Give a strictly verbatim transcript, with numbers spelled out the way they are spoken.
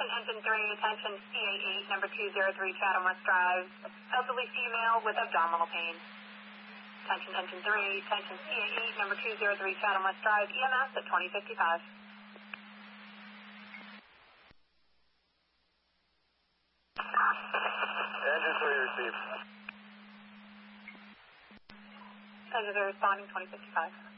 Attention engine three, attention C A eight, number two zero three, Chatham West Drive. Elderly female with abdominal pain. Attention engine three, attention C A eight, number two zero three, Chatham West Drive. E M S at twenty fifty-five. Engine three received. Engine three responding, twenty fifty-five.